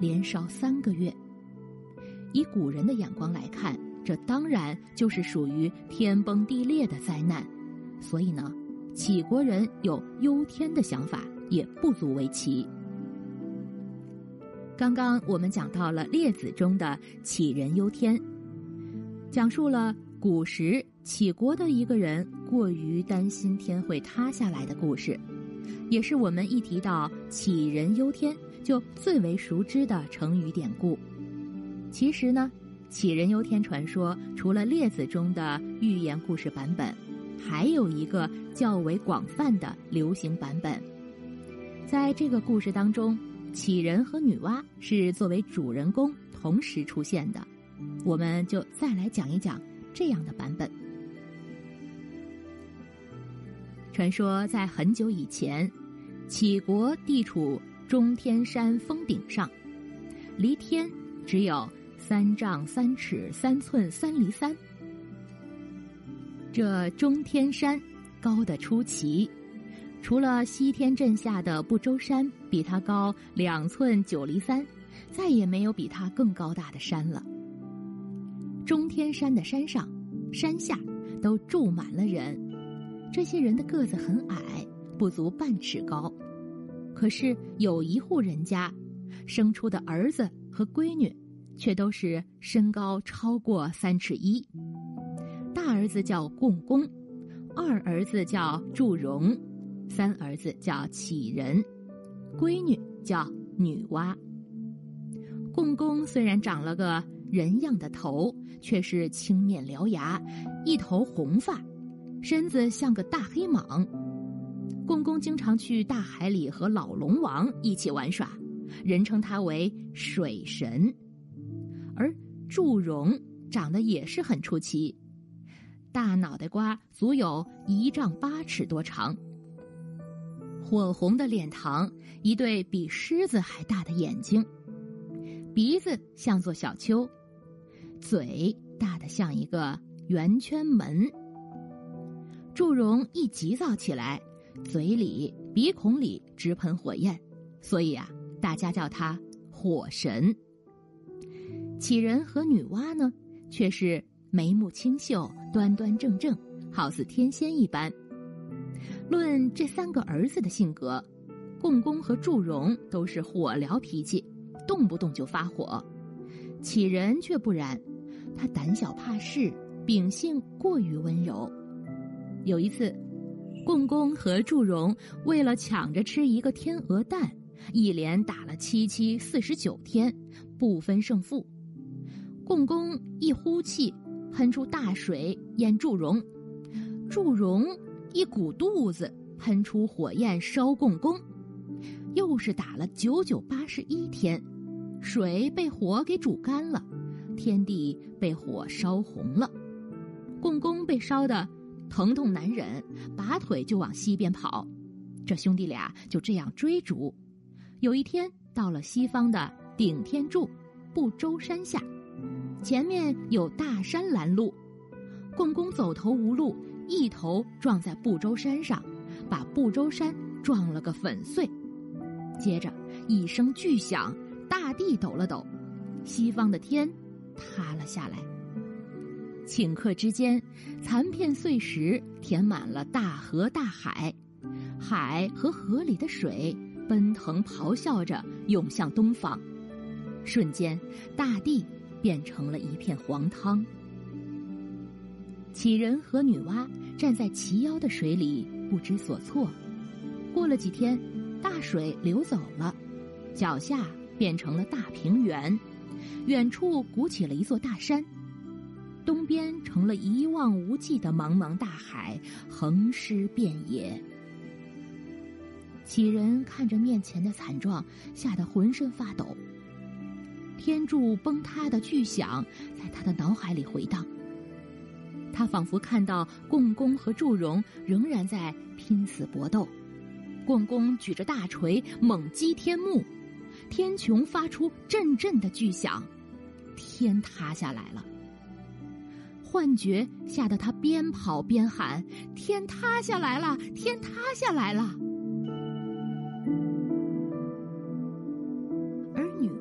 连烧3个月。以古人的眼光来看，这当然就是属于天崩地裂的灾难，所以呢，杞国人有忧天的想法也不足为奇。刚刚我们讲到了《列子》中的杞人忧天，讲述了古时杞国的一个人过于担心天会塌下来的故事，也是我们一提到杞人忧天就最为熟知的成语典故。其实呢，杞人忧天传说除了《列子》中的寓言故事版本，还有一个较为广泛的流行版本。在这个故事当中，杞人和女娲是作为主人公同时出现的，我们就再来讲一讲这样的版本。传说在很久以前，杞国地处中天山峰顶上，离天只有3丈3尺3寸3厘3。这中天山高得出奇，除了西天镇下的不周山比它高2寸9厘3，再也没有比它更高大的山了。中天山的山上、山下都住满了人，这些人的个子很矮，不足半尺高。可是有一户人家，生出的儿子和闺女却都是身高超过3尺1。大儿子叫共工，二儿子叫祝融，三儿子叫杞人，闺女叫女娲。共工虽然长了个人样的头，却是青面獠牙，一头红发，身子像个大黑蟒。共工经常去大海里和老龙王一起玩耍，人称他为水神。而祝融长得也是很出奇，大脑袋瓜足有1丈8尺多长，火红的脸庞，一对比狮子还大的眼睛，鼻子像座小丘，嘴大得像一个圆圈门。祝融一急躁起来，嘴里鼻孔里直喷火焰，所以啊，大家叫他火神。杞人和女娲呢，却是眉目清秀，端端正正，好似天仙一般。论这3个儿子的性格，共工和祝融都是火燎脾气，动不动就发火。杞人却不然，他胆小怕事，秉性过于温柔。有一次，共工和祝融为了抢着吃一个天鹅蛋，一连打了749天，不分胜负。共工一呼气，喷出大水淹祝融，祝融一鼓肚子，喷出火焰烧共工。又是打了981天，水被火给煮干了，天地被火烧红了。共工被烧得疼痛难忍，拔腿就往西边跑。这兄弟俩就这样追逐。有一天到了西方的顶天柱不周山下，前面有大山拦路，共工走投无路，一头撞在不周山上，把不周山撞了个粉碎。接着一声巨响，大地抖了抖，西方的天塌了下来。顷刻之间，残片碎石填满了大河大海，海和河里的水奔腾咆哮着涌向东方，瞬间大地变成了一片黄汤。杞人和女娲站在齐腰的水里不知所措。过了几天，大水流走了，脚下变成了大平原，远处鼓起了一座大山，东边成了一望无际的茫茫大海，横尸遍野。杞人看着面前的惨状，吓得浑身发抖。天柱崩塌的巨响在他的脑海里回荡，他仿佛看到共工和祝融仍然在拼死搏斗。共工举着大锤猛击天幕，天穹发出阵阵的巨响，天塌下来了。幻觉吓得他边跑边喊：天塌下来了，天塌下来了。